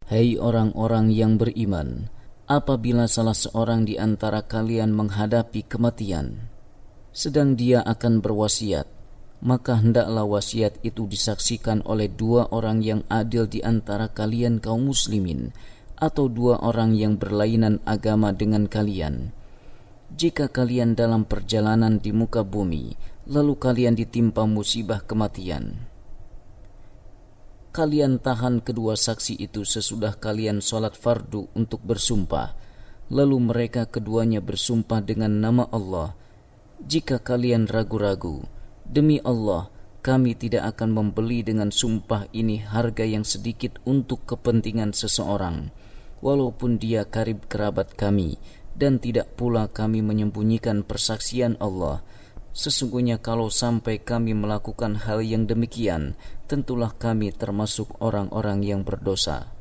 Hai orang-orang yang beriman, apabila salah seorang di antara kalian menghadapi kematian, sedang dia akan berwasiat, maka hendaklah wasiat itu disaksikan oleh dua orang yang adil di antara kalian kaum muslimin, atau dua orang yang berlainan agama dengan kalian. Jika kalian dalam perjalanan di muka bumi, lalu kalian ditimpa musibah kematian, kalian tahan kedua saksi itu sesudah kalian sholat fardu untuk bersumpah, lalu mereka keduanya bersumpah dengan nama Allah. Jika kalian ragu-ragu, demi Allah, kami tidak akan membeli dengan sumpah ini harga yang sedikit untuk kepentingan seseorang, walaupun dia karib kerabat kami, dan tidak pula kami menyembunyikan persaksian Allah. Sesungguhnya kalau sampai kami melakukan hal yang demikian, tentulah kami termasuk orang-orang yang berdosa.